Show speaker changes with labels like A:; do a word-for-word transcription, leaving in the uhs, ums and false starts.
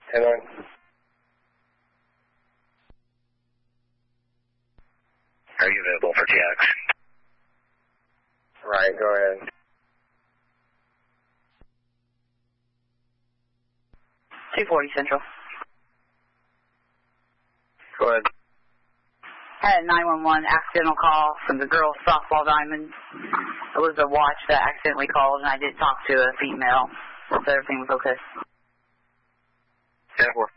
A: ten nine.
B: Are you available for T X?
A: Right, go ahead.
C: two forty Central.
A: Go ahead.
C: Had a nine one one accidental call from the girls' softball diamond. It was a watch that accidentally called, and I did talk to a female. So everything was okay.
A: ten four.